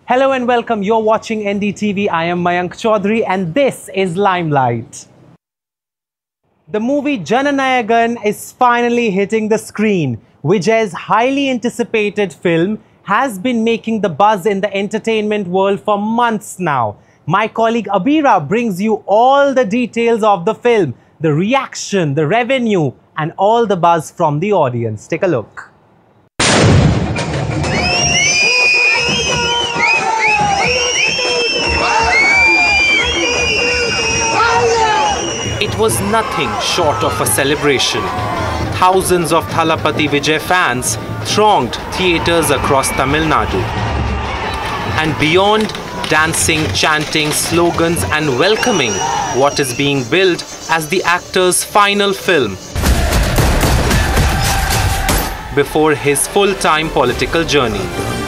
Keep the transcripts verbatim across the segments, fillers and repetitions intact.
Hello and welcome. You're watching N D T V. I am Mayank Chaudhary and this is Limelight. The movie Jananayagan is finally hitting the screen. Vijay's highly anticipated film has been making the buzz in the entertainment world for months now. My colleague Abira brings you all the details of the film, the reaction, the revenue and all the buzz from the audience. Take a look. It was nothing short of a celebration. Thousands of Thalapathy Vijay fans thronged theatres across Tamil Nadu. And beyond dancing, chanting, slogans and welcoming what is being billed as the actor's final film before his full-time political journey.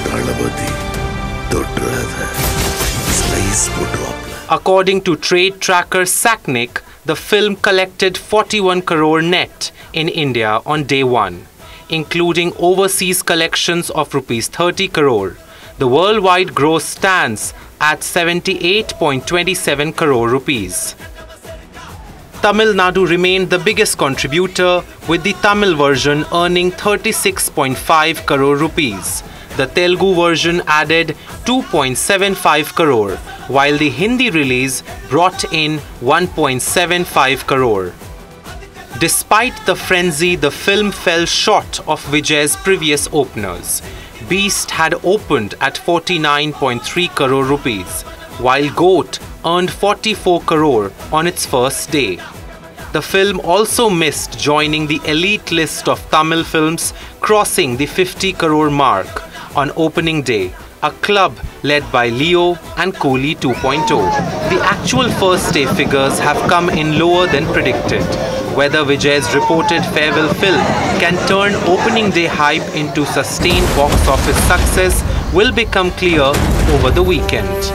According to trade tracker Sacknick, the film collected forty-one crore net in India on day one, including overseas collections of rupees thirty crore. The worldwide gross stands at seventy-eight point two seven crore rupees. Tamil Nadu remained the biggest contributor, with the Tamil version earning thirty-six point five crore rupees. The Telugu version added two point seven five crore, while the Hindi release brought in one point seven five crore. Despite the frenzy, the film fell short of Vijay's previous openers. Beast had opened at forty-nine point three crore rupees, while Goat earned forty-four crore on its first day. The film also missed joining the elite list of Tamil films crossing the fifty crore mark on opening day, a club led by Leo and Coolie two point oh. The actual first day figures have come in lower than predicted. Whether Vijay's reported farewell film can turn opening day hype into sustained box office success will become clear over the weekend.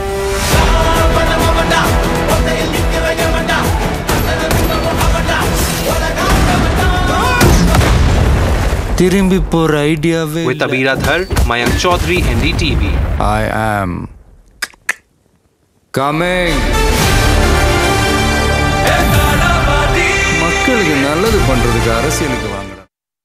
With Abira Dhar, Mayank Chaudhary, N D T V. I am coming. மக்களுக்கு நல்லது பண்றதுக்கு அரசியலுக்கு வாங்கடா.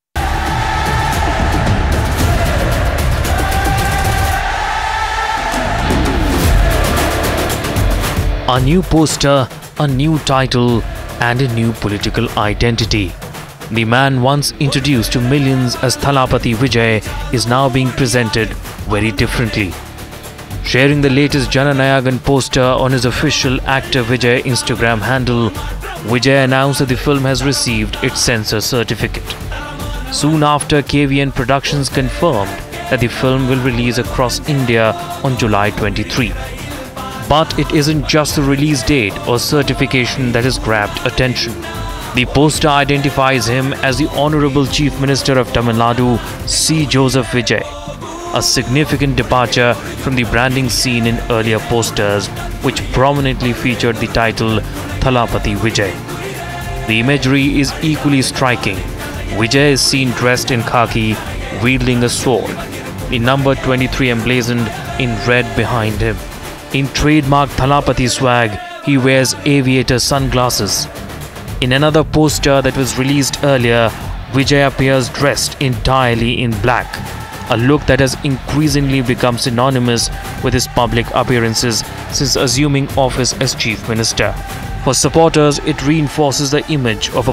A new poster, a new title, and a new political identity. The man once introduced to millions as Thalapathy Vijay is now being presented very differently. Sharing the latest Jananayagan poster on his official Actor Vijay Instagram handle, Vijay announced that the film has received its censor certificate. Soon after, K V N Productions confirmed that the film will release across India on July twenty-third. But it isn't just the release date or certification that has grabbed attention. The poster identifies him as the Honorable Chief Minister of Tamil Nadu, C. Joseph Vijay, a significant departure from the branding seen in earlier posters, which prominently featured the title Thalapathy Vijay. The imagery is equally striking. Vijay is seen dressed in khaki, wielding a sword, the number twenty-three emblazoned in red behind him. In trademark Thalapathy swag, he wears aviator sunglasses. In another poster that was released earlier, Vijay appears dressed entirely in black, a look that has increasingly become synonymous with his public appearances since assuming office as Chief Minister. For supporters, it reinforces the image of a